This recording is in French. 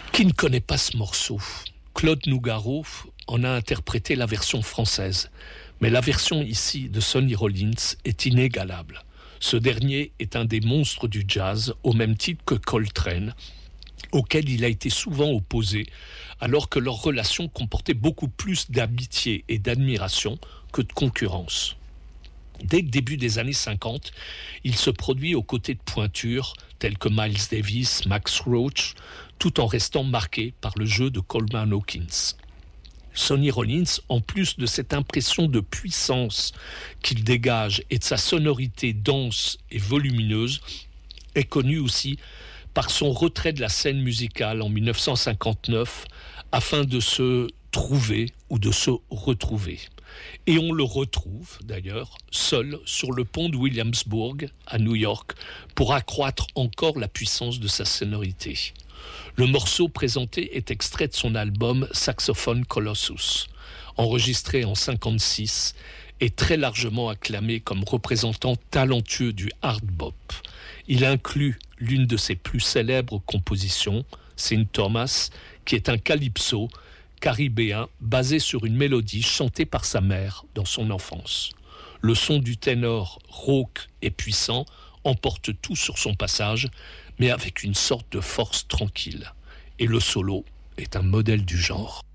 Qui ne connaît pas ce morceau ? Claude Nougaro en a interprété la version française, mais la version ici de Sonny Rollins est inégalable. Ce dernier est un des monstres du jazz, au même titre que Coltrane, auquel il a été souvent opposé, alors que leur relation comportait beaucoup plus d'amitié et d'admiration que de concurrence. Dès le début des années 50, il se produit aux côtés de pointures telles que Miles Davis, Max Roach, tout en restant marqué par le jeu de Coleman Hawkins. Sonny Rollins, en plus de cette impression de puissance qu'il dégage et de sa sonorité dense et volumineuse, est connu aussi par son retrait de la scène musicale en 1959 afin de se trouver ou de se retrouver. Et on le retrouve d'ailleurs seul sur le pont de Williamsburg à New York pour accroître encore la puissance de sa sonorité. Le morceau présenté est extrait de son album Saxophone Colossus, enregistré en 1956 et très largement acclamé comme représentant talentueux du hard bop. Il inclut l'une de ses plus célèbres compositions, St. Thomas, qui est un calypso caribéen basé sur une mélodie chantée par sa mère dans son enfance. Le son du ténor rauque et puissant emporte tout sur son passage, mais avec une sorte de force tranquille. Et le solo est un modèle du genre.